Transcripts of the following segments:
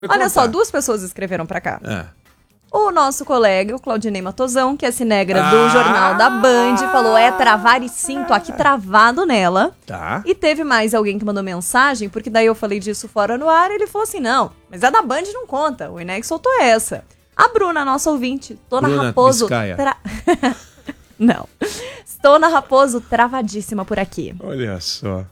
Olha só, 2 pessoas escreveram pra cá. O nosso colega, o Claudinei Matosão, que é cinegra do Jornal da Band, falou, travar e sim, tô aqui travado nela. Tá. E teve mais alguém que mandou mensagem, porque daí eu falei disso fora no ar, e ele falou assim, não, mas a da Band não conta, o Ineg soltou essa. A Bruna, nossa ouvinte, tô na Raposo... Não. Estou na Raposo travadíssima por aqui. Olha só.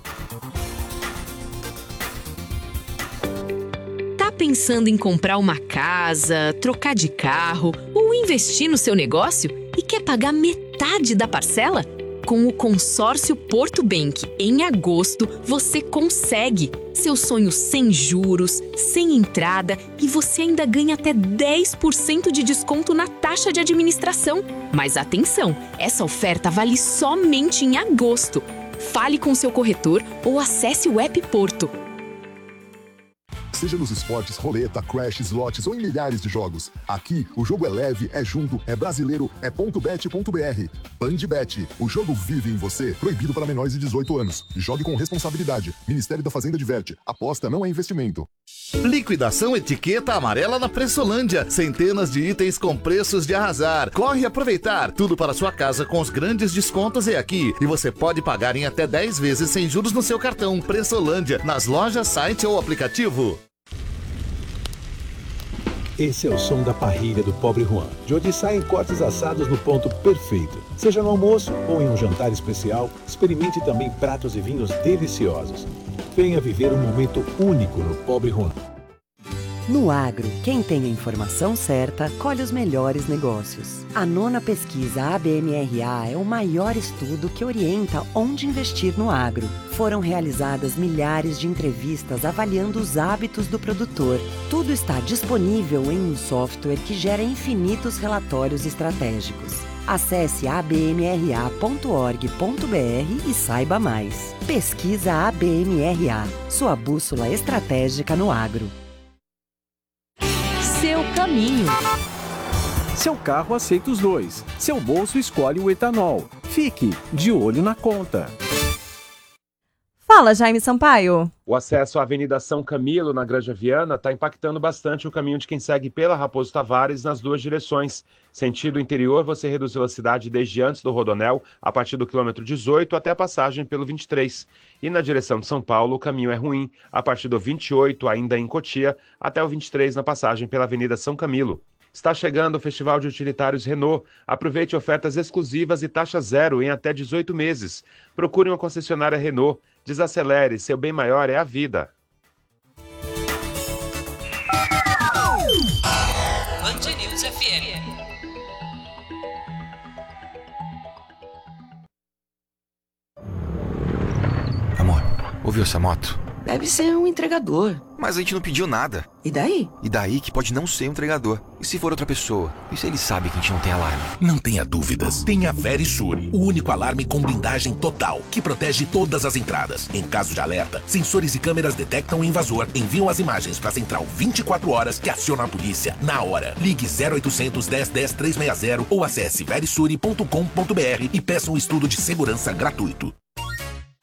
Pensando em comprar uma casa, trocar de carro ou investir no seu negócio e quer pagar metade da parcela? Com o consórcio Porto Bank, em agosto, você consegue. Seu sonho sem juros, sem entrada e você ainda ganha até 10% de desconto na taxa de administração. Mas atenção, essa oferta vale somente em agosto. Fale com seu corretor ou acesse o app Porto. Seja nos esportes, roleta, crash, slots ou em milhares de jogos. Aqui, o jogo é leve, é junto, é brasileiro, é .bet.br. BandBet, o jogo vive em você. Proibido para menores de 18 anos. Jogue com responsabilidade. Ministério da Fazenda diverte. Aposta não é investimento. Liquidação etiqueta amarela na Pressolândia. Centenas de itens com preços de arrasar. Corre aproveitar. Tudo para sua casa com os grandes descontos é aqui. E você pode pagar em até 10 vezes sem juros no seu cartão. Pressolândia, nas lojas, site ou aplicativo. Esse é o som da parrilha do Pobre Juan, de onde saem cortes assados no ponto perfeito. Seja no almoço ou em um jantar especial, experimente também pratos e vinhos deliciosos. Venha viver um momento único no Pobre Juan. No agro, quem tem a informação certa, colhe os melhores negócios. A 9ª pesquisa ABMRA é o maior estudo que orienta onde investir no agro. Foram realizadas milhares de entrevistas avaliando os hábitos do produtor. Tudo está disponível em um software que gera infinitos relatórios estratégicos. Acesse abmra.org.br e saiba mais. Pesquisa ABMRA, sua bússola estratégica no agro. Seu caminho. Seu carro aceita os 2. Seu bolso escolhe o etanol. Fique de olho na conta. Fala, Jaime Sampaio. O acesso à Avenida São Camilo, na Granja Viana, está impactando bastante o caminho de quem segue pela Raposo Tavares nas 2 direções. Sentido interior, você reduz velocidade desde antes do Rodonel, a partir do quilômetro 18 até a passagem pelo 23. E na direção de São Paulo, o caminho é ruim, a partir do 28, ainda em Cotia, até o 23 na passagem pela Avenida São Camilo. Está chegando o Festival de Utilitários Renault. Aproveite ofertas exclusivas e taxa zero em até 18 meses. Procure uma concessionária Renault. Desacelere, seu bem maior é a vida. Band News FM. Amor, ouviu essa moto? Deve ser um entregador. Mas a gente não pediu nada. E daí? E daí que pode não ser um entregador. E se for outra pessoa? E se ele sabe que a gente não tem alarme? Não tenha dúvidas. Tem a Verisure, o único alarme com blindagem total, que protege todas as entradas. Em caso de alerta, sensores e câmeras detectam o invasor, enviam as imagens para a central 24 horas que aciona a polícia na hora. Ligue 0800 10 10 360 ou acesse verisure.com.br e peça um estudo de segurança gratuito.